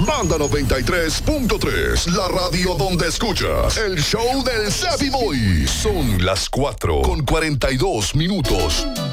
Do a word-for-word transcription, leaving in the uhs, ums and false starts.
Banda noventa y tres punto tres, la radio donde escuchas el show del Savvy Boy. Son las cuatro con cuarenta y dos minutos.